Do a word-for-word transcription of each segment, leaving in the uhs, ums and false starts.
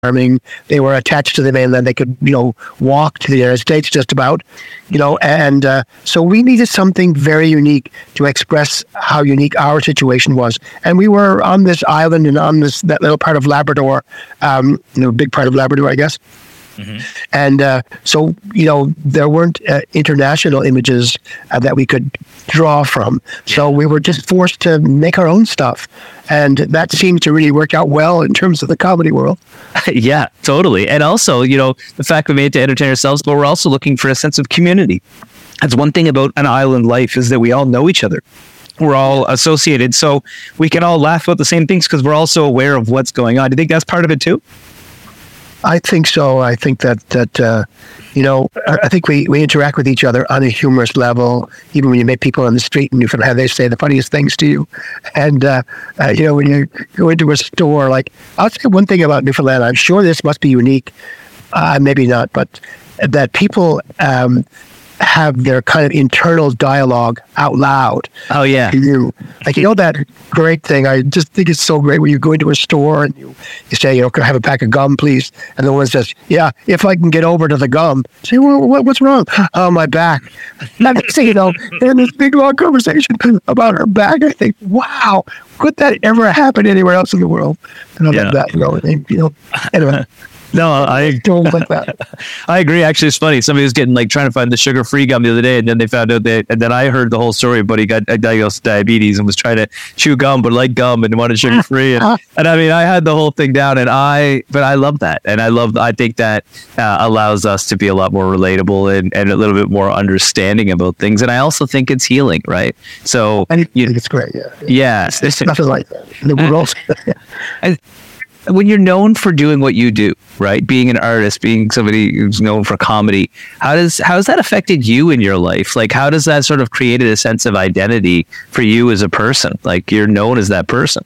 farming. They were attached to the mainland. They could, you know, walk to the United States just about, you know, and uh, so we needed something very unique to express how unique our situation was. And we were on this island and on this that little part of Labrador, um, you know, big part of Labrador, I guess. Mm-hmm. And uh, so, you know, there weren't uh, international images uh, that we could draw from. So we were just forced to make our own stuff. And that seemed to really work out well in terms of the comedy world. Yeah, totally. And also, you know, the fact we made it to entertain ourselves, but we're also looking for a sense of community. That's one thing about an island life, is that we all know each other. We're all associated. So we can all laugh about the same things because we're also aware of what's going on. Do you think that's part of it too? I think so. I think that, that uh, you know, I think we, we interact with each other on a humorous level. Even when you meet people on the street and you can have, they say the funniest things to you. And, uh, uh, you know, when you go into a store, like, I'll say one thing about Newfoundland. I'm sure this must be unique. Uh, maybe not, but that people um, have their kind of internal dialogue out loud. Oh, yeah. To you. Like, you know, that great thing. I just think it's so great when you go into a store and you, you say, you know, can I have a pack of gum, please? And the one says, yeah, if I can get over to the gum. Say, well, what, what's wrong? Oh, my back. And so, you know, in this big, long conversation about her back, I think, wow, could that ever happen anywhere else in the world? And I'm yeah. like that, you know, and, you know, anyway. No, I don't like that. I agree. Actually, it's funny. Somebody was getting like trying to find the sugar-free gum the other day, and then they found out that, and then I heard the whole story. But he got diagnosed with diabetes and was trying to chew gum, but liked gum and wanted sugar-free. And, and I mean, I had the whole thing down, and I, but I love that, and I love. I think that uh, allows us to be a lot more relatable and, and a little bit more understanding about things. And I also think it's healing, right? So I think it's great. Yeah. Yeah. It's, it's nothing like that. The world. I, When you're known for doing what you do, right? Being an artist, being somebody who's known for comedy, how does how has that affected you in your life? Like, how does that sort of created a sense of identity for you as a person? Like, you're known as that person.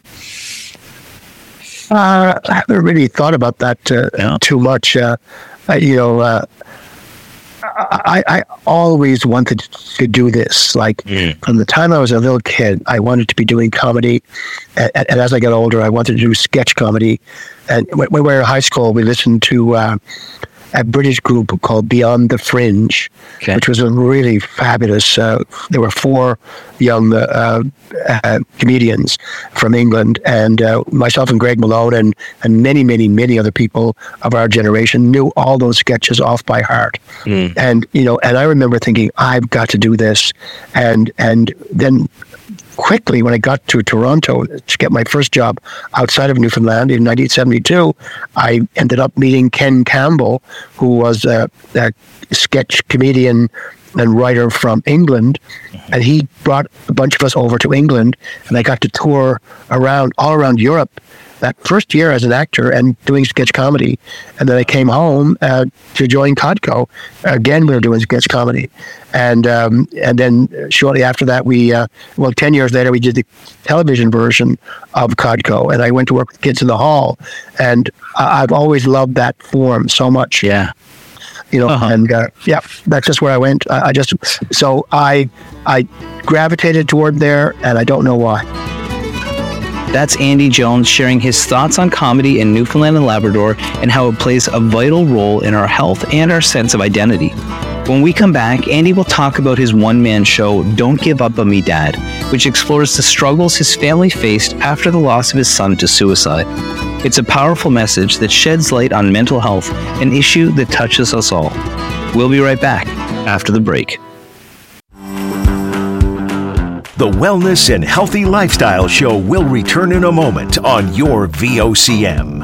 Uh, I haven't really thought about that uh, yeah. too much. Uh, I, you know, uh, I, I always wanted to do this. Like mm. from the time I was a little kid, I wanted to be doing comedy. And, and as I got older, I wanted to do sketch comedy. And when we were in high school, we listened to uh, a British group called Beyond the Fringe, okay. which was a really fabulous. Uh, there were four young uh, uh, comedians from England, and uh, myself and Greg Malone and, and many, many, many other people of our generation knew all those sketches off by heart. Mm. And you know, and I remember thinking, I've got to do this, and and then. Quickly, when I got to Toronto to get my first job outside of Newfoundland in nineteen seventy-two, I ended up meeting Ken Campbell, who was a, a sketch comedian and writer from England, and he brought a bunch of us over to England, and I got to tour around all around Europe that first year as an actor and doing sketch comedy. And then I came home uh, to join Codco. Again, we were doing sketch comedy. And um, and then shortly after that, we, uh, well, ten years later, we did the television version of Codco. And I went to work with Kids in the Hall. And I- I've always loved that form so much. Yeah. You know, uh-huh. and uh, yeah, that's just where I went. I, I just, so I, I gravitated toward there, and I don't know why. That's Andy Jones sharing his thoughts on comedy in Newfoundland and Labrador and how it plays a vital role in our health and our sense of identity. When we come back, Andy will talk about his one-man show, Don't Give Up on Me, Dad, which explores the struggles his family faced after the loss of his son to suicide. It's a powerful message that sheds light on mental health, an issue that touches us all. We'll be right back after the break. The Wellness and Healthy Lifestyle Show will return in a moment on your V O C M.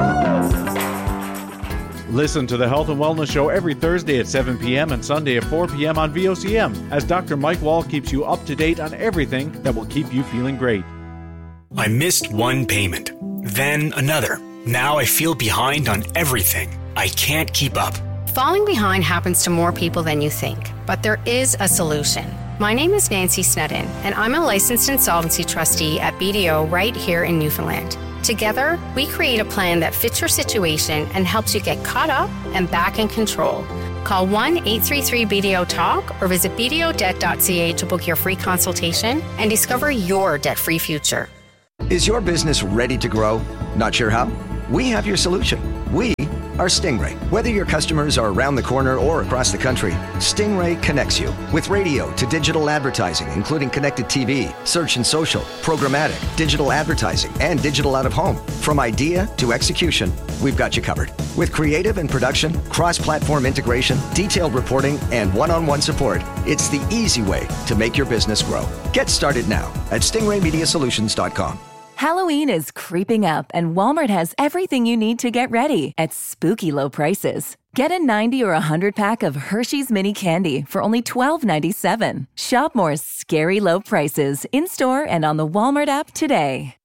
Listen to the Health and Wellness Show every Thursday at seven p.m. and Sunday at four p.m. on V O C M as Doctor Mike Wall keeps you up to date on everything that will keep you feeling great. I missed one payment, then another. Now I feel behind on everything. I can't keep up. Falling behind happens to more people than you think, but there is a solution. My name is Nancy Snedden, and I'm a licensed insolvency trustee at B D O right here in Newfoundland. Together, we create a plan that fits your situation and helps you get caught up and back in control. Call one eight three three B D O talk or visit b d o debt dot c a to book your free consultation and discover your debt-free future. Is your business ready to grow? Not sure how? We have your solution. We are Stingray. Whether your customers are around the corner or across the country, Stingray connects you with radio to digital advertising, including connected T V, search and social, programmatic, digital advertising, and digital out-of-home. From idea to execution, we've got you covered. With creative and production, cross-platform integration, detailed reporting, and one-on-one support, it's the easy way to make your business grow. Get started now at stingray media solutions dot com. Halloween is creeping up, and Walmart has everything you need to get ready at spooky low prices. Get a ninety or one hundred pack of Hershey's Mini Candy for only twelve ninety-seven. Shop more scary low prices in-store and on the Walmart app today.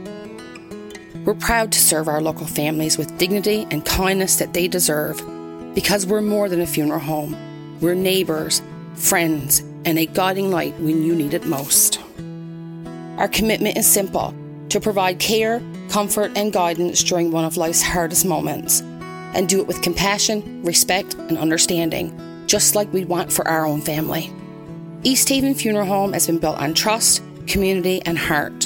We're proud to serve our local families with dignity and kindness that they deserve, because we're more than a funeral home. We're neighbours, friends, and a guiding light when you need it most. Our commitment is simple: to provide care, comfort, and guidance during one of life's hardest moments, and do it with compassion, respect, and understanding, just like we'd want for our own family. East Haven Funeral Home has been built on trust, community, and heart.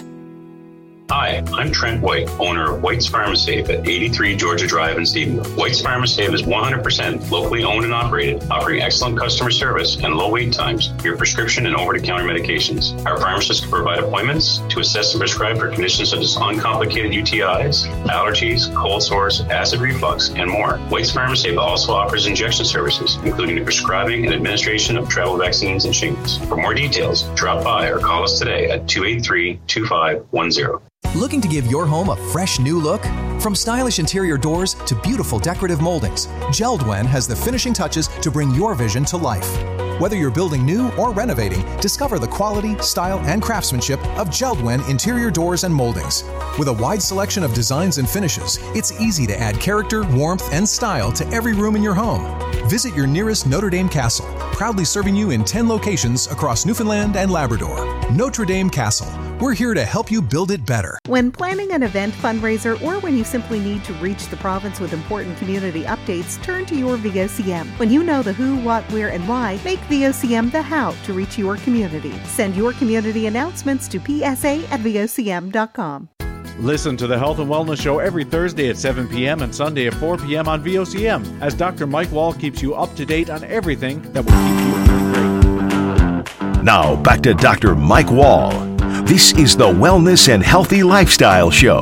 Hi, I'm Trent White, owner of White's Pharmasafe at eighty-three Georgia Drive in Stephenville. White's Pharmasafe is one hundred percent locally owned and operated, offering excellent customer service and low wait times for your prescription and over-the-counter medications. Our pharmacists can provide appointments to assess and prescribe for conditions such as uncomplicated U T Is, allergies, cold sores, acid reflux, and more. White's Pharmasafe also offers injection services, including the prescribing and administration of travel vaccines and shingles. For more details, drop by or call us today at two eight three, two five one zero. Looking to give your home a fresh new look? From stylish interior doors to beautiful decorative moldings, Geldwen has the finishing touches to bring your vision to life. Whether you're building new or renovating, discover the quality, style, and craftsmanship of Geldwen interior doors and moldings. With a wide selection of designs and finishes, it's easy to add character, warmth, and style to every room in your home. Visit your nearest Notre Dame Castle, proudly serving you in ten locations across Newfoundland and Labrador. Notre Dame Castle. We're here to help you build it better. When planning an event, fundraiser, or when you simply need to reach the province with important community updates, turn to your V O C M. When you know the who, what, where, and why, make V O C M the how to reach your community. Send your community announcements to p s a at v o c m dot com. Listen to the Health and Wellness Show every Thursday at seven p.m. and Sunday at four p.m. on V O C M, as Doctor Mike Wall keeps you up to date on everything that will keep you feeling great. Now, back to Doctor Mike Wall. This is the Wellness and Healthy Lifestyle Show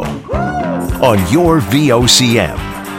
on your V O C M.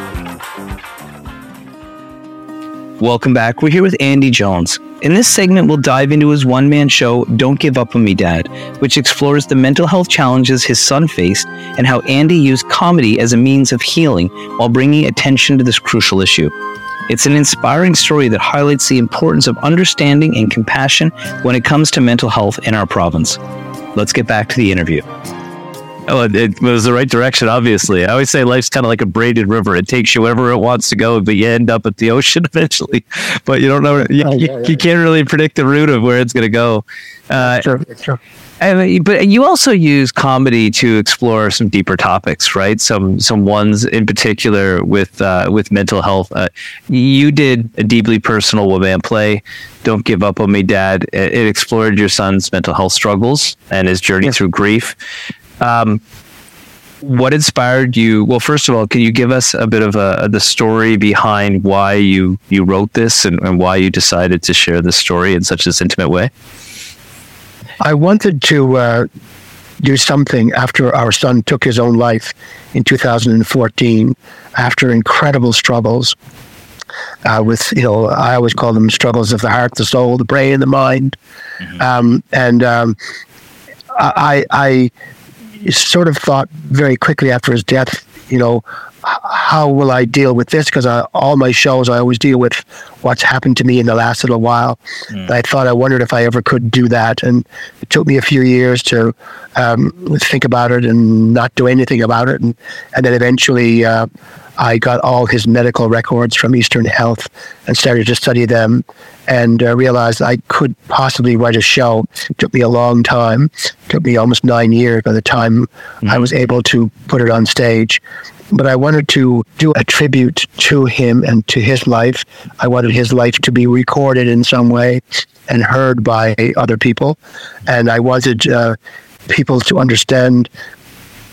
Welcome back. We're here with Andy Jones. In this segment, we'll dive into his one-man show, Don't Give Up on Me, Dad, which explores the mental health challenges his son faced and how Andy used comedy as a means of healing while bringing attention to this crucial issue. It's an inspiring story that highlights the importance of understanding and compassion when it comes to mental health in our province. Let's get back to the interview. Oh, it was the right direction, obviously. I always say life's kind of like a braided river. It takes you wherever it wants to go, but you end up at the ocean eventually. But you don't know, you, oh, yeah, yeah. you can't really predict the route of where it's going to go. Uh, sure, sure. And, but you also use comedy to explore some deeper topics, right? Some some ones in particular with uh, with mental health. Uh, you did a deeply personal one-man play, Don't Give Up on Me, Dad. It explored your son's mental health struggles and his journey yeah. through grief. Um, what inspired you? Well, first of all, can you give us a bit of a, the story behind why you, you wrote this and, and why you decided to share this story in such this intimate way? I wanted to uh, do something after our son took his own life in two thousand fourteen, after incredible struggles uh, with, you know, I always call them struggles of the heart, the soul, the brain, the mind. Mm-hmm. Um, and um, I, I sort of thought very quickly after his death, you know, how will I deal with this? Because all my shows, I always deal with what's happened to me in the last little while. Mm. I thought, I wondered if I ever could do that. And it took me a few years to um, think about it and not do anything about it. And, and then eventually uh, I got all his medical records from Eastern Health and started to study them, and uh, realized I could possibly write a show. It took me a long time. It took me almost nine years by the time mm-hmm. I was able to put it on stage. But I wanted to do a tribute to him and to his life. I wanted his life to be recorded in some way and heard by other people. And I wanted uh, people to understand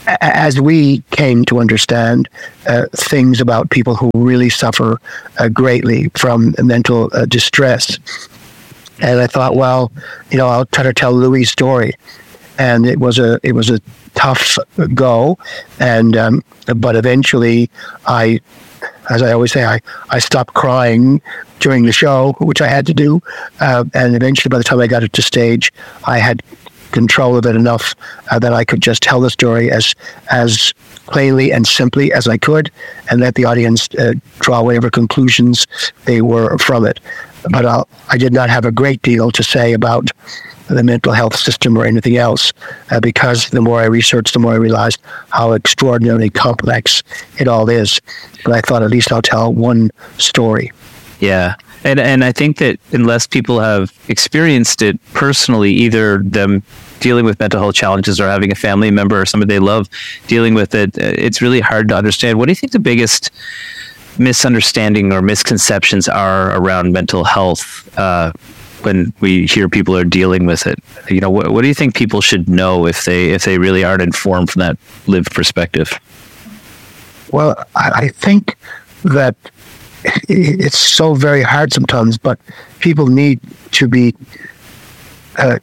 as we came to understand uh, things about people who really suffer uh, greatly from mental uh, distress. And I thought, well, you know, I'll try to tell Louis' story. And it was a it was a tough go, and um, but eventually I, as I always say, I, I stopped crying during the show, which I had to do, uh, and eventually by the time I got it to stage, I had control of it enough uh, that I could just tell the story as as plainly and simply as I could, and let the audience uh, draw whatever conclusions they were from it. But I'll, I did not have a great deal to say about the mental health system or anything else, uh, because the more I researched, the more I realized how extraordinarily complex it all is. But I thought at least I'll tell one story. Yeah. And and I think that unless people have experienced it personally, either them dealing with mental health challenges or having a family member or somebody they love dealing with it, it's really hard to understand. What do you think the biggest misunderstanding or misconceptions are around mental health uh, when we hear people are dealing with it? You know, what, what do you think people should know if they if they really aren't informed from that lived perspective? Well, I, I think that it's so very hard sometimes, but people need to be uh,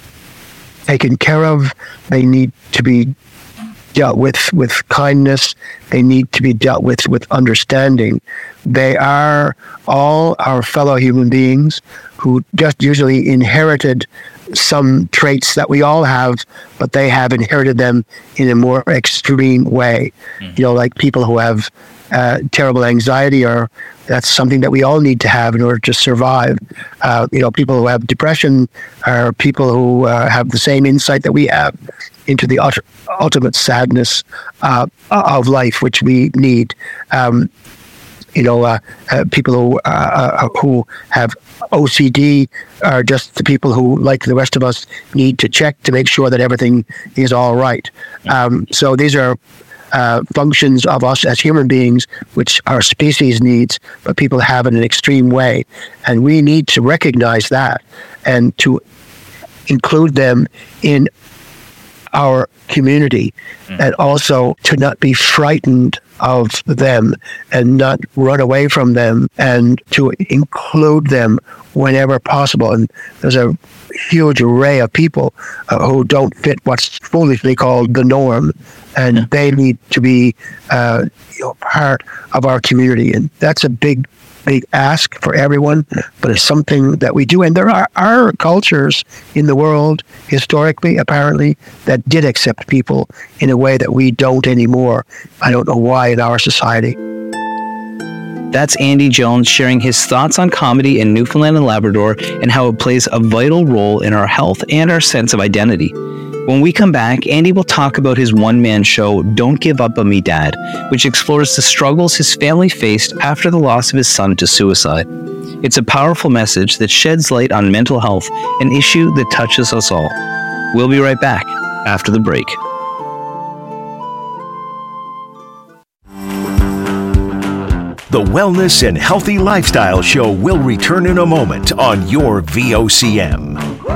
taken care of. They need to be dealt with with kindness. They need to be dealt with with understanding. They are all our fellow human beings who just usually inherited some traits that we all have, but they have inherited them in a more extreme way. Mm. You know, like people who have uh, terrible anxiety, or that's something that we all need to have in order to survive. Uh, you know, people who have depression are people who uh, have the same insight that we have into the ut- ultimate sadness uh, of life, which we need. Um, you know, uh, uh, people who uh, who have O C D are just the people who, like the rest of us, need to check to make sure that everything is all right. Um, so these are uh, functions of us as human beings, which our species needs, but people have in an extreme way. And we need to recognize that and to include them in our community, mm. and also to not be frightened of them and not run away from them, and to include them whenever possible. And there's a huge array of people uh, who don't fit what's foolishly called the norm, and yeah. they need to be uh, you know, part of our community. And that's a big big ask for everyone, but it's something that we do. And there are, are cultures in the world, historically, apparently, that did accept people in a way that we don't anymore. I don't know why in our society. That's Andy Jones sharing his thoughts on comedy in Newfoundland and Labrador and how it plays a vital role in our health and our sense of identity. When we come back, Andy will talk about his one-man show, Don't Give Up on Me, Dad, which explores the struggles his family faced after the loss of his son to suicide. It's a powerful message that sheds light on mental health, an issue that touches us all. We'll be right back after the break. The Wellness and Healthy Lifestyle Show will return in a moment on your V O C M.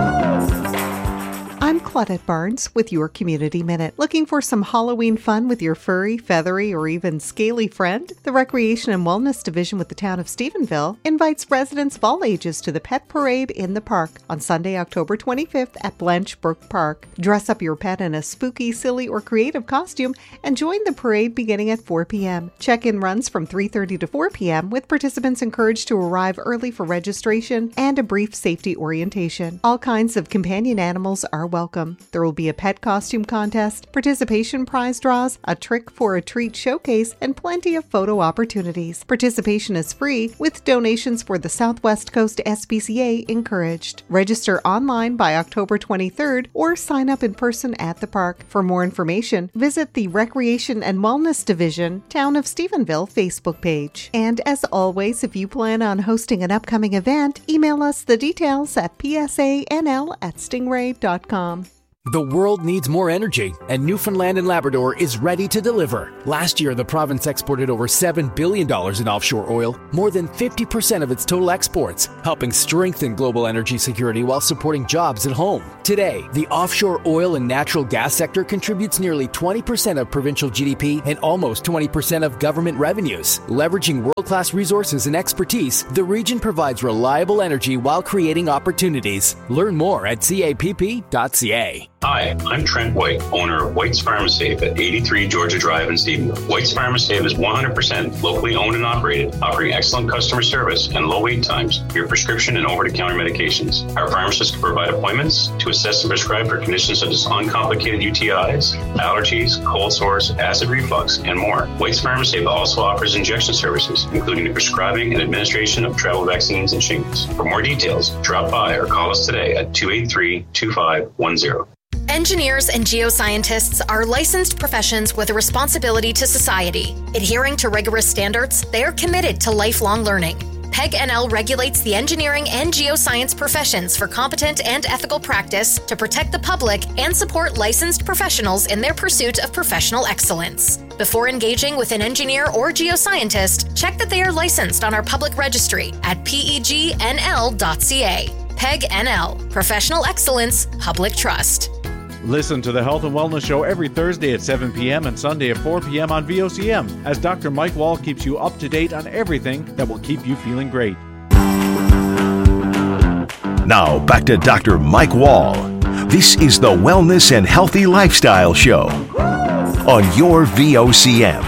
I'm Claudette Barnes with your Community Minute. Looking for some Halloween fun with your furry, feathery, or even scaly friend? The Recreation and Wellness Division with the town of Stephenville invites residents of all ages to the Pet Parade in the park on Sunday, October twenty-fifth at Blanche Brook Park. Dress up your pet in a spooky, silly, or creative costume and join the parade beginning at four p.m. Check-in runs from three thirty to four p.m. with participants encouraged to arrive early for registration and a brief safety orientation. All kinds of companion animals are welcome. There will be a pet costume contest, participation prize draws, a trick for a treat showcase, and plenty of photo opportunities. Participation is free, with donations for the Southwest Coast S P C A encouraged. Register online by October twenty-third or sign up in person at the park. For more information, visit the Recreation and Wellness Division, Town of Stephenville Facebook page. And as always, if you plan on hosting an upcoming event, email us the details at p s a n l at stingray dot com. The world needs more energy, and Newfoundland and Labrador is ready to deliver. Last year, the province exported over seven billion dollars in offshore oil, more than fifty percent of its total exports, helping strengthen global energy security while supporting jobs at home. Today, the offshore oil and natural gas sector contributes nearly twenty percent of provincial G D P and almost twenty percent of government revenues. Leveraging world-class resources and expertise, the region provides reliable energy while creating opportunities. Learn more at C A P P dot C A. Hi, I'm Trent White, owner of White's Pharmasafe at eighty-three Georgia Drive in Stephenville. White's Pharmasafe is one hundred percent locally owned and operated, offering excellent customer service and low wait times for your prescription and over-the-counter medications. Our pharmacists can provide appointments to assess and prescribe for conditions such as uncomplicated U T Is, allergies, cold sores, acid reflux, and more. White's Pharmasafe also offers injection services, including the prescribing and administration of travel vaccines and shingles. For more details, drop by or call us today at two eight three, two five one zero. Engineers and geoscientists are licensed professions with a responsibility to society. Adhering to rigorous standards, they are committed to lifelong learning. P E G N L regulates the engineering and geoscience professions for competent and ethical practice to protect the public and support licensed professionals in their pursuit of professional excellence. Before engaging with an engineer or geoscientist, check that they are licensed on our public registry at P E G N L dot C A. P E G N L, Professional Excellence, Public Trust. Listen to the Health and Wellness Show every Thursday at seven p.m. and Sunday at four p.m. on V O C M as Doctor Mike Wall keeps you up to date on everything that will keep you feeling great. Now back to Doctor Mike Wall. This is the Wellness and Healthy Lifestyle Show on your V O C M.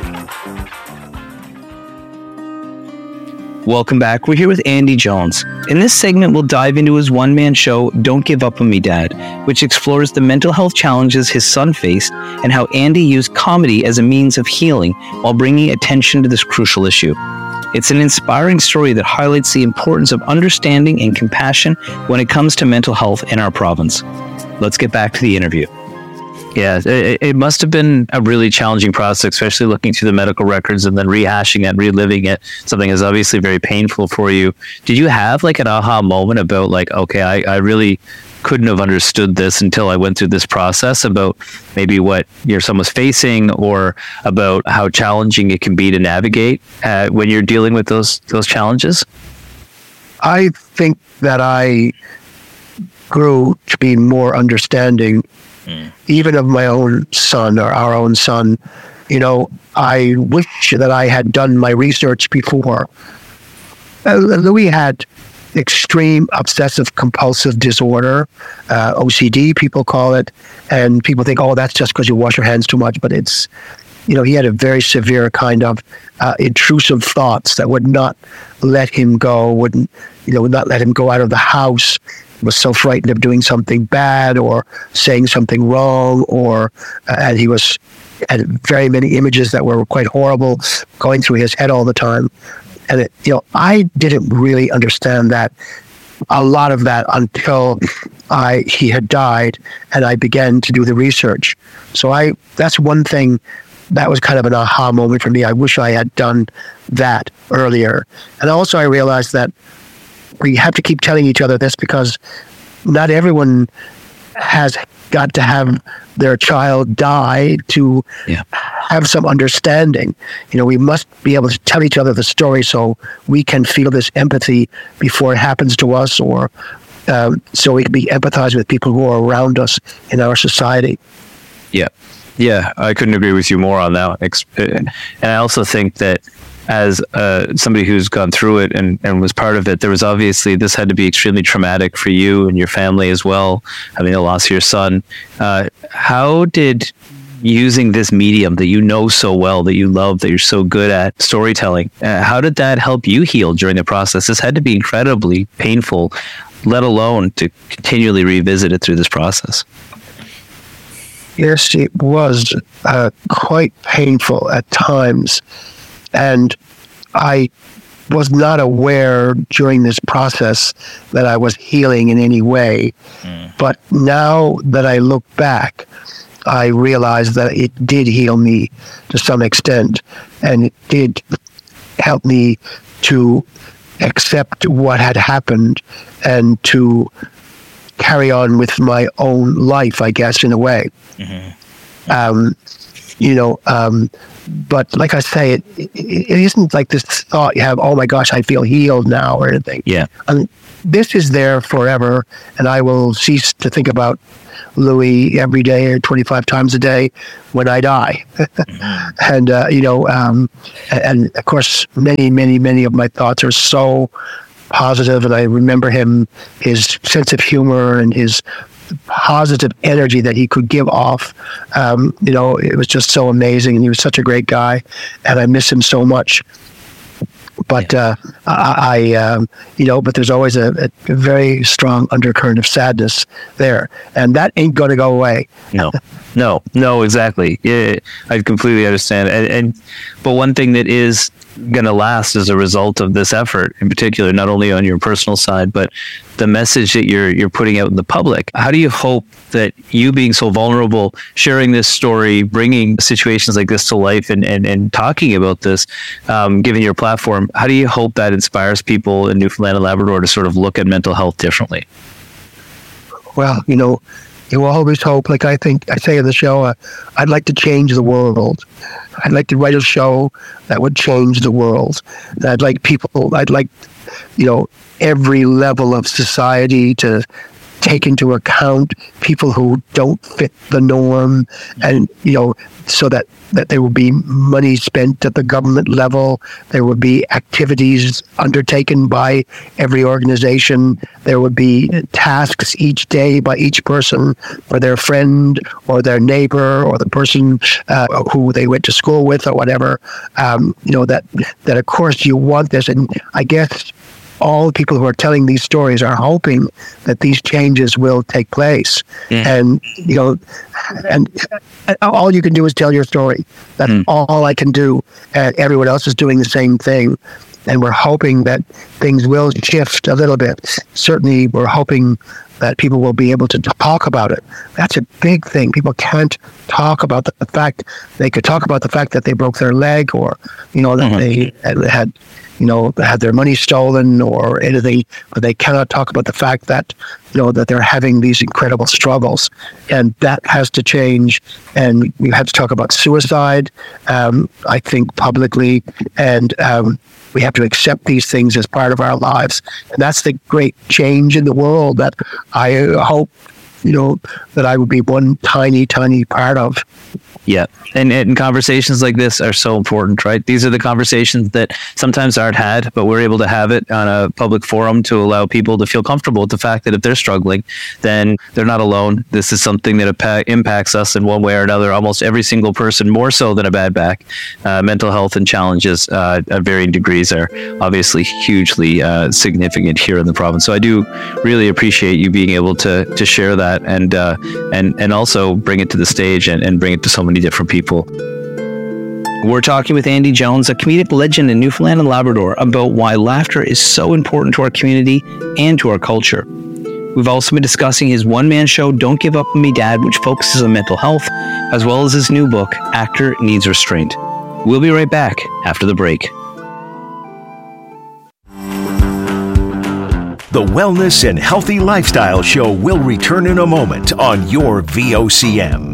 Welcome back. We're here with Andy Jones. In this segment, we'll dive into his one-man show, Don't Give Up on Me, Dad, which explores the mental health challenges his son faced and how Andy used comedy as a means of healing while bringing attention to this crucial issue. It's an inspiring story that highlights the importance of understanding and compassion when it comes to mental health in our province. Let's get back to the interview. Yeah, it, it must have been a really challenging process, especially looking through the medical records and then rehashing it, reliving it. Something is obviously very painful for you. Did you have like an aha moment about like, okay, I, I really couldn't have understood this until I went through this process about maybe what your son was facing or about how challenging it can be to navigate uh, when you're dealing with those those challenges? I think that I grew to be more understanding even of my own son or our own son. You know, I wish that I had done my research before. Uh, Louis had extreme obsessive compulsive disorder, uh, O C D, people call it, and people think, oh, that's just because you wash your hands too much, but it's, you know, he had a very severe kind of uh, intrusive thoughts that would not let him go, wouldn't, you know, would not let him go out of the house. Was so frightened of doing something bad or saying something wrong, or uh, and he was had very many images that were quite horrible going through his head all the time. And it, you know, I didn't really understand that a lot of that until I he had died, and I began to do the research. So I that's one thing that was kind of an aha moment for me. I wish I had done that earlier. And also I realized that we have to keep telling each other this because not everyone has got to have their child die to yeah. have some understanding. You know, we must be able to tell each other the story so we can feel this empathy before it happens to us, or um, so we can be empathize with people who are around us in our society. Yeah. Yeah, I couldn't agree with you more on that. And I also think that as uh, somebody who's gone through it and, and was part of it, there was obviously, this had to be extremely traumatic for you and your family as well, having the loss of your son. Uh, how did using this medium that you know so well, that you love, that you're so good at storytelling, uh, how did that help you heal during the process? This had to be incredibly painful, let alone to continually revisit it through this process. Yes, it was uh, quite painful at times. And I was not aware during this process that I was healing in any way. Mm. But now that I look back, I realize that it did heal me to some extent. And it did help me to accept what had happened and to carry on with my own life, I guess, in a way. Mm-hmm. Um, you know, um, but like I say, it, it it isn't like this thought you have, oh my gosh, I feel healed now or anything. Yeah. And this is there forever, and I will cease to think about Louis every day or twenty-five times a day when I die. Mm-hmm. And, uh, you know, um, and of course, many, many, many of my thoughts are so positive, and I remember him, his sense of humor and his positive energy that he could give off. Um, you know, it was just so amazing, and he was such a great guy, and I miss him so much. But uh, I, I um, you know, but there's always a, a very strong undercurrent of sadness there, and that ain't going to go away. No, no, no, exactly. Yeah, I completely understand. And, and but one thing that is going to last as a result of this effort, in particular, not only on your personal side, but the message that you're you're putting out in the public. How do you hope that you being so vulnerable, sharing this story, bringing situations like this to life, and and, and talking about this, um, giving your platform, how do you hope that inspires people in Newfoundland and Labrador to sort of look at mental health differently? Well, you know, you always hope, like I think I say in the show, uh, I'd like to change the world. I'd like to write a show that would change the world. I'd like people, I'd like, you know, every level of society to take into account people who don't fit the norm, and, you know, so that, that there will be money spent at the government level. There would be activities undertaken by every organization. There would be tasks each day by each person for their friend or their neighbor or the person uh, who they went to school with or whatever. Um, you know, that, that of course you want this. And I guess all the people who are telling these stories are hoping that these changes will take place. Mm. And, you know, and all you can do is tell your story. That's mm. all I can do. And everyone else is doing the same thing. And we're hoping that things will shift a little bit. Certainly, we're hoping that people will be able to talk about it. That's a big thing. People can't talk about the fact, they could talk about the fact that they broke their leg, or, you know, that mm-hmm. they had, you know, had their money stolen or anything, but they cannot talk about the fact that, you know, that they're having these incredible struggles. And that has to change. And we have to talk about suicide, um, I think, publicly. And um, we have to accept these things as part of our lives. And that's the great change in the world that I hope, you know, that I would be one tiny, tiny part of. Yeah. And, and conversations like this are so important, right? These are the conversations that sometimes aren't had, but we're able to have it on a public forum to allow people to feel comfortable with the fact that if they're struggling, then they're not alone. This is something that impa- impacts us in one way or another. Almost every single person, more so than a bad back. Uh, mental health and challenges uh, at varying degrees are obviously hugely uh, significant here in the province. So I do really appreciate you being able to to share that and uh, and and also bring it to the stage and, and bring it to so many different people. We're talking with Andy Jones, a comedic legend in Newfoundland and Labrador, about why laughter is so important to our community and to our culture. We've also been discussing his one-man show, Don't Give Up on Me, Dad, which focuses on mental health, as well as his new book, Actor Needs Restraint. We'll be right back after the break. The Wellness and Healthy Lifestyle Show will return in a moment on your V O C M.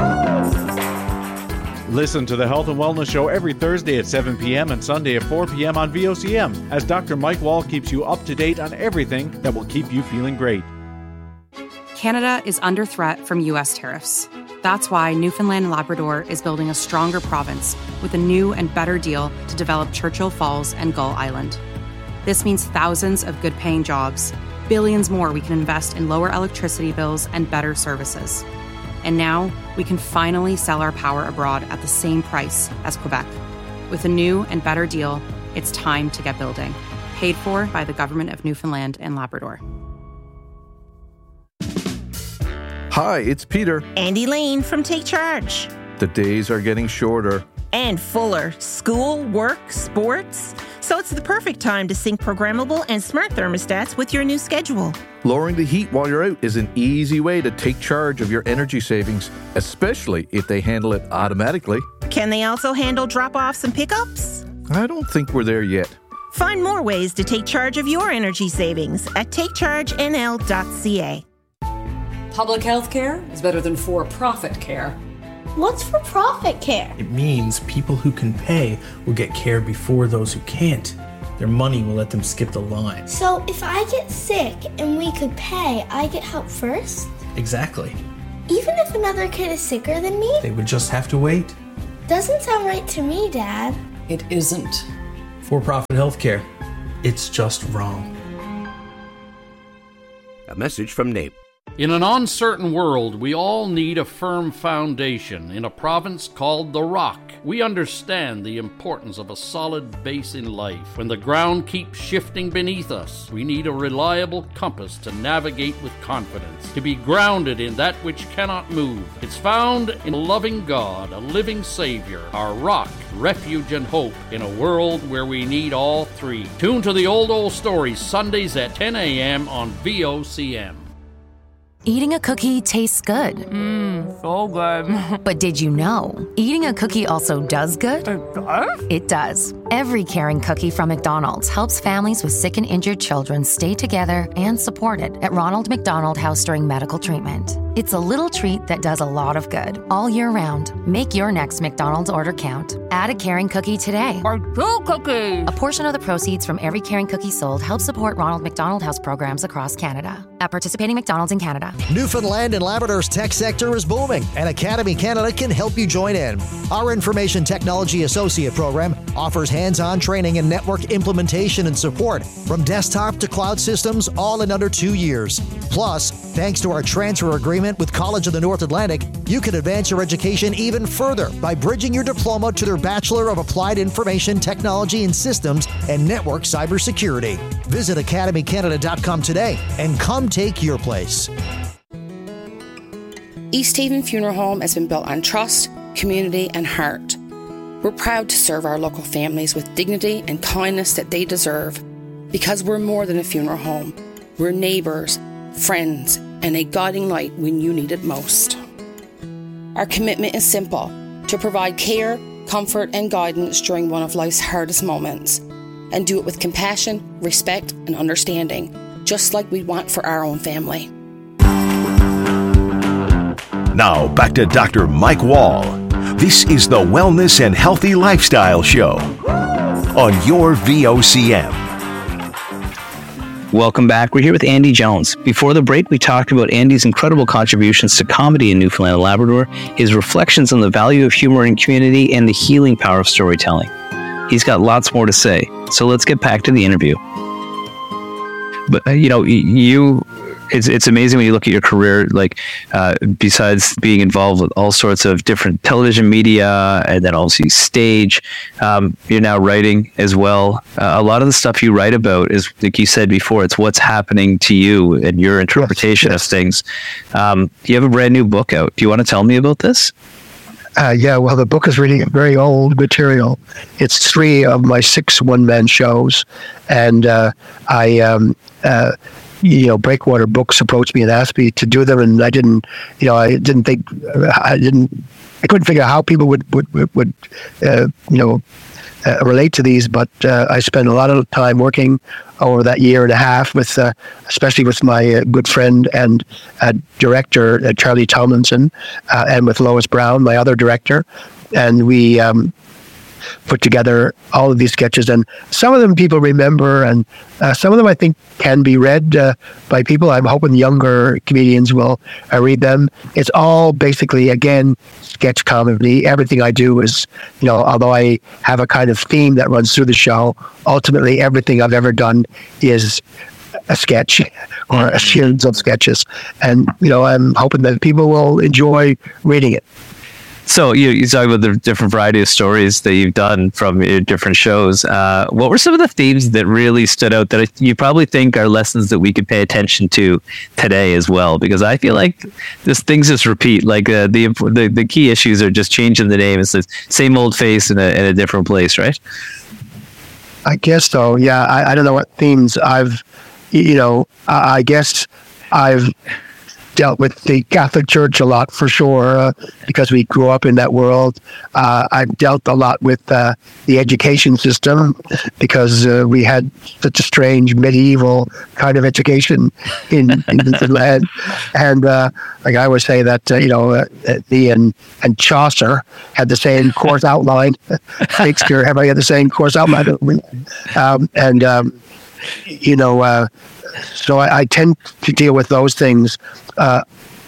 Listen to the Health and Wellness Show every Thursday at seven p.m. and Sunday at four p.m. on V O C M, as Doctor Mike Wall keeps you up to date on everything that will keep you feeling great. Canada is under threat from U S tariffs. That's why Newfoundland and Labrador is building a stronger province with a new and better deal to develop Churchill Falls and Gull Island. This means thousands of good-paying jobs, billions more we can invest in lower electricity bills and better services. And now, we can finally sell our power abroad at the same price as Quebec. With a new and better deal, it's time to get building. Paid for by the Government of Newfoundland and Labrador. Hi, it's Peter. Andy Lane from Take Charge. The days are getting shorter. And fuller. School, work, sports. So it's the perfect time to sync programmable and smart thermostats with your new schedule. Lowering the heat while you're out is an easy way to take charge of your energy savings, especially if they handle it automatically. Can they also handle drop-offs and pickups? I don't think we're there yet. Find more ways to take charge of your energy savings at take charge n l dot c a. Public health care is better than for-profit care. What's for-profit care? It means people who can pay will get care before those who can't. Their money will let them skip the line. So if I get sick and we could pay, I get help first? Exactly. Even if another kid is sicker than me? They would just have to wait. Doesn't sound right to me, Dad. It isn't. For-profit healthcare. It's just wrong. A message from N A P. In an uncertain world, we all need a firm foundation. In a province called The Rock, we understand the importance of a solid base in life. When the ground keeps shifting beneath us, we need a reliable compass to navigate with confidence, to be grounded in that which cannot move. It's found in a loving God, a living Savior, our rock, refuge, and hope in a world where we need all three. Tune to the Old Old Stories, Sundays at ten a.m. on V O C M. Eating a cookie tastes good. Mmm, so good. But did you know, eating a cookie also does good? It does? It does. Every caring cookie from McDonald's helps families with sick and injured children stay together and supported at Ronald McDonald House during medical treatment. It's a little treat that does a lot of good all year round. Make your next McDonald's order count. Add a caring cookie today. Or two cookies. A portion of the proceeds from every caring cookie sold helps support Ronald McDonald House programs across Canada. At participating McDonald's in Canada. Newfoundland and Labrador's tech sector is booming, and Academy Canada can help you join in. Our Information Technology Associate program offers hands-on training in network implementation and support, from desktop to cloud systems, all in under two years. Plus, thanks to our transfer agreement with College of the North Atlantic, you can advance your education even further by bridging your diploma to their Bachelor of Applied Information Technology and Systems and Network Cybersecurity. Visit academy canada dot com today and come take your place. East Haven Funeral Home has been built on trust, community, and heart. We're proud to serve our local families with dignity and kindness that they deserve, because we're more than a funeral home. We're neighbours, friends, and a guiding light when you need it most. Our commitment is simple: to provide care, comfort, and guidance during one of life's hardest moments, and do it with compassion, respect, and understanding, just like we want for our own family. Now, back to Doctor Mike Wall. This is the Wellness and Healthy Lifestyle Show on your V O C M. Welcome back. We're here with Andy Jones. Before the break, we talked about Andy's incredible contributions to comedy in Newfoundland and Labrador, his reflections on the value of humor in community, and the healing power of storytelling. He's got lots more to say, so let's get back to the interview. But, uh, you know, you... It's it's amazing when you look at your career, like uh, besides being involved with all sorts of different television media and then obviously stage, um, you're now writing as well. Uh, a lot of the stuff you write about is, like you said before, it's what's happening to you and your interpretation yes, yes. of things. Um, you have a brand new book out. Do you want to tell me about this? Uh, yeah, well, the book is really very old material. It's three of my six one-man shows, and uh, I... Um, uh, you know, Breakwater Books approached me and asked me to do them, and I didn't, you know, I didn't think, I didn't, I couldn't figure out how people would, would, would uh, you know, uh, relate to these, but uh, I spent a lot of time working over that year and a half with, uh, especially with my uh, good friend and uh, director, uh, Charlie Tomlinson, uh, and with Lois Brown, my other director, and we, um, put together all of these sketches, and some of them people remember, and uh, some of them I think can be read uh, by people. I'm hoping younger comedians will uh, read them. It's all basically, again, sketch comedy. Everything I do is, you know, although I have a kind of theme that runs through the show, ultimately everything I've ever done is a sketch or a series of sketches. And, you know, I'm hoping that people will enjoy reading it. So you you talk about the different variety of stories that you've done from your different shows. Uh, what were some of the themes that really stood out that you probably think are lessons that we could pay attention to today as well? Because I feel like this things just repeat. Like uh, the, the the key issues are just changing the name. It's the same old face in a in a different place, right? I guess so. Yeah, I, I don't know what themes I've, you know, I, I guess I've dealt with the Catholic Church a lot for sure, uh, because we grew up in that world. Uh, I've dealt a lot with uh, the education system because uh, we had such a strange medieval kind of education in, in the land. And uh, like I always say that, uh, you know, uh, me and, and Chaucer had the same course outline. Shakespeare, everybody had the same course outline. Um, and, um, you know, uh, so I, I tend to deal with those things uh,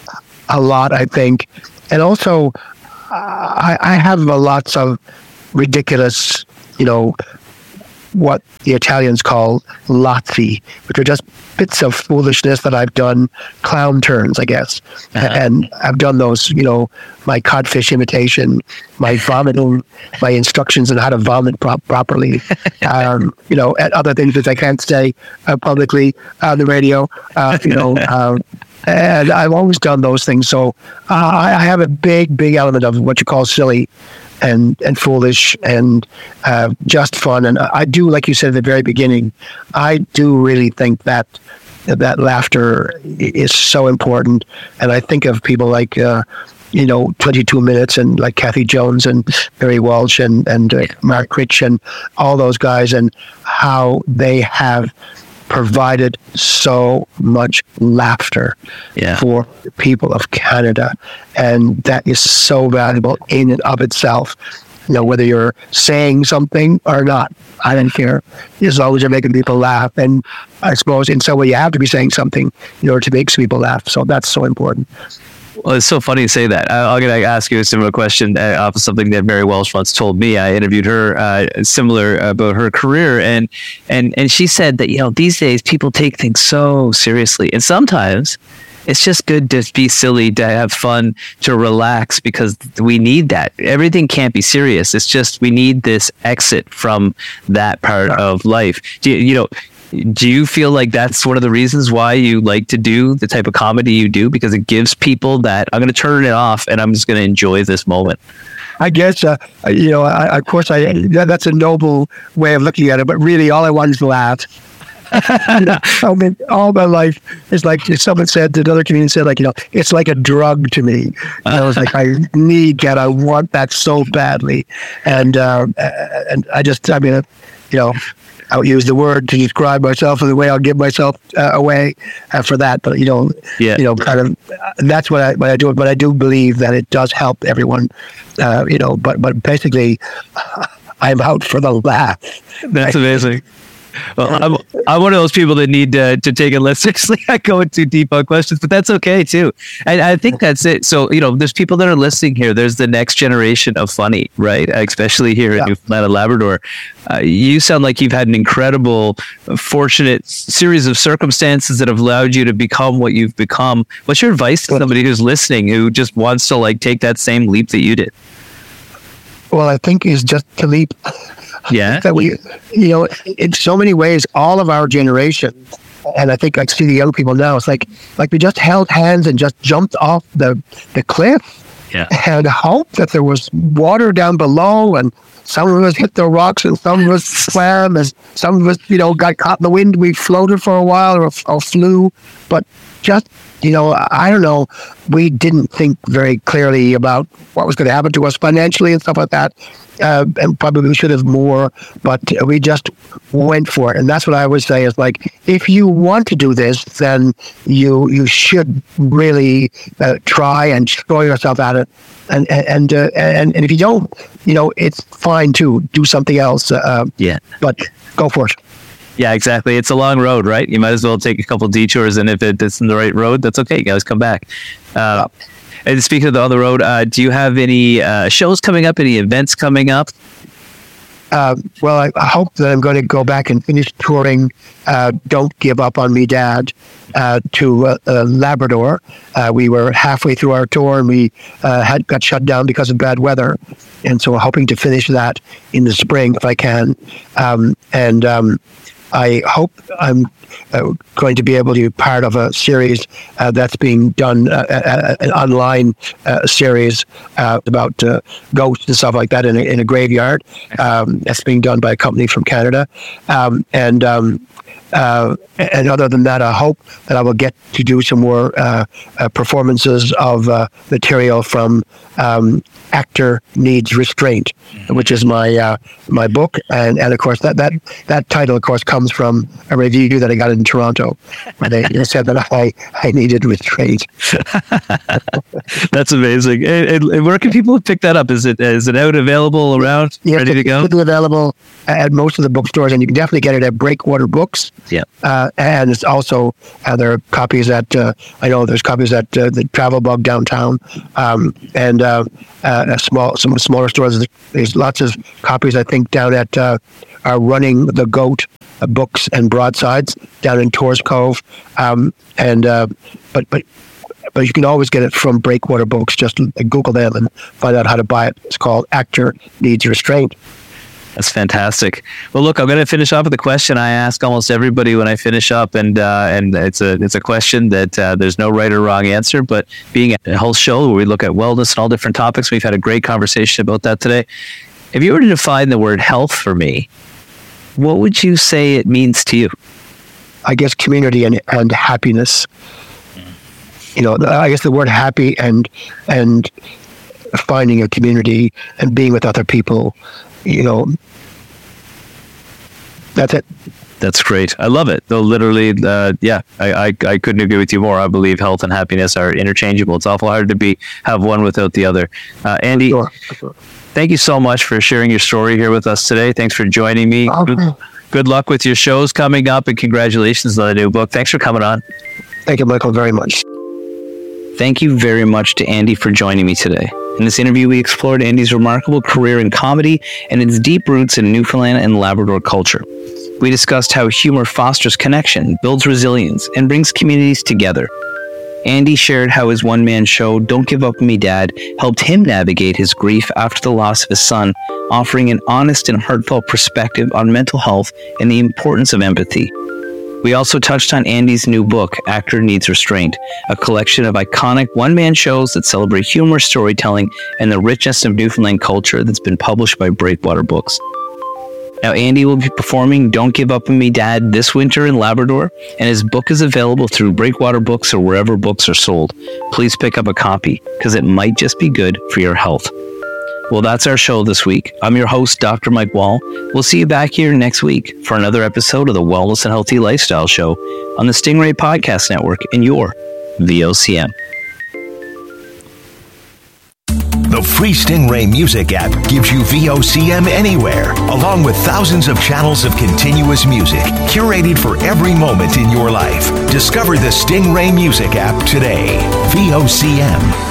a lot, I think. And also, uh, I, I have a lots of ridiculous, you know, what the Italians call lazzi, which are just bits of foolishness that I've done, clown turns, I guess. Uh-huh. And I've done those, you know, my codfish imitation, my vomiting, my instructions on how to vomit pro- properly, um, you know, and other things that I can't say uh, publicly on the radio, uh, you know, um, and I've always done those things. So uh, I, I have a big, big element of what you call silly and and foolish and uh, just fun. And I do, like you said at the very beginning, I do really think that that laughter is so important. And I think of people like, uh, you know, twenty-two minutes and like Kathy Jones and Barry Walsh and, and uh, Mark Rich and all those guys and how they have provided so much laughter yeah. for the people of Canada. And that is so valuable in and of itself. You know, whether you're saying something or not, I don't care. As long as you're making people laugh. And I suppose in some way you have to be saying something in order to make people laugh. So that's so important. Well, it's so funny you say that. I, I'm going to ask you a similar question uh, off of something that Mary Welsh once told me. I interviewed her uh, similar about her career, and and and she said that, you know, these days people take things so seriously, and sometimes it's just good to be silly, to have fun, to relax, because we need that. Everything can't be serious. It's just we need this exit from that part of life. Do you, you know? Do you feel like that's one of the reasons why you like to do the type of comedy you do? Because it gives people that, I'm going to turn it off and I'm just going to enjoy this moment. I guess, uh, you know, I, of course, I that's a noble way of looking at it, but really all I want is to laugh. I mean, all my life is like, someone said, another comedian said, like, you know, it's like a drug to me. I was like, I need that. I want that so badly. And, uh, and I just, I mean, you know, I'll use the word to describe myself and the way I'll give myself uh, away uh, for that. But, you know, yeah. you know, kind of, uh, that's what I, what I do. But I do believe that it does help everyone, uh, you know, but, but basically uh, I'm out for the laugh. That's amazing. Well, I'm, I'm one of those people that need to, to take it less seriously. I go into deep on questions, but that's okay too. And I think that's it. So, you know, there's people that are listening here. There's the next generation of funny, right? Especially here yeah. in Newfoundland and Labrador. Uh, you sound like you've had an incredible, fortunate series of circumstances that have allowed you to become what you've become. What's your advice to somebody who's listening, who just wants to like take that same leap that you did? Well, I think is just to leap. Yeah. That we, you know, in so many ways, all of our generation, and I think I see the young people now, it's like, like we just held hands and just jumped off the, the cliff yeah. and hoped that there was water down below, and some of us hit the rocks and some of us swam, and some of us, you know, got caught in the wind. We floated for a while or, or flew, but just, you know, I don't know, we didn't think very clearly about what was going to happen to us financially and stuff like that. Uh, and probably we should have more, but we just went for it. And that's what I always say is like, if you want to do this, then you you should really uh, try and throw yourself at it. And and, uh, and and if you don't, you know, it's fine too. Do something else. Uh, yeah. But go for it. Yeah, exactly. It's a long road, right? You might as well take a couple detours, and if it's in the right road, that's okay. You guys come back. Uh, and speaking of the other road, uh, do you have any uh, shows coming up, any events coming up? Uh, well, I, I hope that I'm going to go back and finish touring uh, Don't Give Up on Me, Dad, uh, to uh, uh, Labrador. Uh, we were halfway through our tour, and we uh, had got shut down because of bad weather. And so we're hoping to finish that in the spring if I can. Um, and um, I hope I'm uh, going to be able to be part of a series uh, that's being done, uh, uh, an online uh, series uh, about uh, ghosts and stuff like that in a, in a graveyard. Um, that's being done by a company from Canada. Um, and um, uh, and other than that, I hope that I will get to do some more uh, uh, performances of uh, material from um, Actor Needs Restraint, which is my uh, my book, and, and of course that, that that title of course comes from a review that I got in Toronto, where they, they said that I, I needed restraint. That's amazing. And, and where can people pick that up? Is it is it out, available, around, yes, ready to go? It's available at most of the bookstores, and you can definitely get it at Breakwater Books. Yeah, uh, and it's also uh, there are copies at uh, I know there's copies at uh, the Travel Bug downtown, um, and uh, uh, a small some smaller stores. There's lots of copies, I think, down at uh, are Running the Goat uh, Books and Broadsides down in Torres Cove, um, and uh, but but. But you can always get it from Breakwater Books. Just Google them and find out how to buy it. It's called Actor Needs Restraint. That's fantastic. Well, look, I'm going to finish off with a question I ask almost everybody when I finish up, and uh, and it's a it's a question that uh, there's no right or wrong answer. But being a whole show where we look at wellness and all different topics, we've had a great conversation about that today. If you were to define the word health for me, what would you say it means to you? I guess community and, and happiness. You know, I guess the word happy and and finding a community and being with other people, you know, that's it. That's great. I love it. Though literally, uh, yeah, I, I I couldn't agree with you more. I believe health and happiness are interchangeable. It's awful hard to be have one without the other. Uh, Andy, sure, sure. Thank you so much for sharing your story here with us today. Thanks for joining me. Okay. Good, good luck with your shows coming up, and congratulations on the new book. Thanks for coming on. Thank you, Michael, very much. Thank you very much to Andy for joining me today. In this interview, we explored Andy's remarkable career in comedy and its deep roots in Newfoundland and Labrador culture. We discussed how humor fosters connection, builds resilience, and brings communities together. Andy shared how his one-man show, Don't Give Up on Me Dad, helped him navigate his grief after the loss of his son, offering an honest and heartfelt perspective on mental health and the importance of empathy. We also touched on Andy's new book, Actor Needs Restraint, a collection of iconic one-man shows that celebrate humor, storytelling, and the richness of Newfoundland culture that's been published by Breakwater Books. Now, Andy will be performing Don't Give Up on Me Dad this winter in Labrador, and his book is available through Breakwater Books or wherever books are sold. Please pick up a copy, because it might just be good for your health. Well, that's our show this week. I'm your host, Doctor Mike Wall. We'll see you back here next week for another episode of the Wellness and Healthy Lifestyle Show on the Stingray Podcast Network and your V O C M. The free Stingray Music app gives you V O C M anywhere, along with thousands of channels of continuous music, curated for every moment in your life. Discover the Stingray Music app today. V O C M.